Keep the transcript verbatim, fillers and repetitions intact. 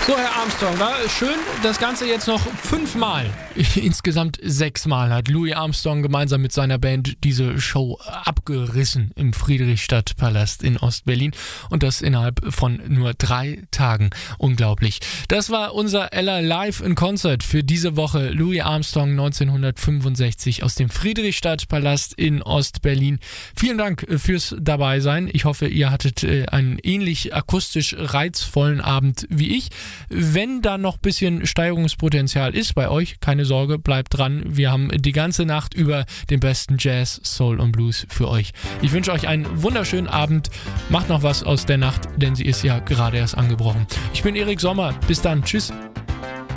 So, Herr Armstrong, war schön. Das Ganze jetzt noch fünfmal, insgesamt sechsmal hat Louis Armstrong gemeinsam mit seiner Band diese Show abgerissen im Friedrichstadtpalast in Ostberlin und das innerhalb von nur drei Tagen. Unglaublich. Das war unser Ella Live in Concert für diese Woche. Louis Armstrong neunzehnhundertfünfundsechzig aus dem Friedrichstadtpalast in Ostberlin. Vielen Dank fürs Dabeisein. Ich hoffe, ihr hattet einen ähnlich akustisch reizvollen Abend wie ich. Wenn da noch ein bisschen Steigerungspotenzial ist bei euch, keine Sorge, bleibt dran. Wir haben die ganze Nacht über den besten Jazz, Soul und Blues für euch. Ich wünsche euch einen wunderschönen Abend. Macht noch was aus der Nacht, denn sie ist ja gerade erst angebrochen. Ich bin Erik Sommer. Bis dann. Tschüss.